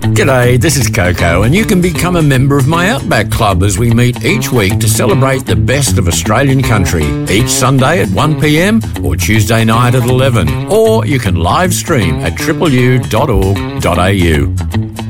G'day, this is Coco, and you can become a member of my Outback Club as we meet each week to celebrate the best of Australian country, each Sunday at 1 p.m. or Tuesday night at 11. Or you can live stream at tripleu.org.au.